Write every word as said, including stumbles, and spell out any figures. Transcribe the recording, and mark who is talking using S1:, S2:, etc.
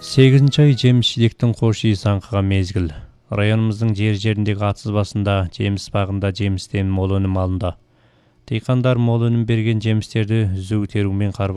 S1: сегизинчи ай жемиш-жидектин кош ээси аңкыган мезгил. Районумуздун жер жериндеги атсыз басында, жемис багында жемистен мол өнүм алынды. Дыйкандар мол өнүм берген жемистерди үзүү терүү менен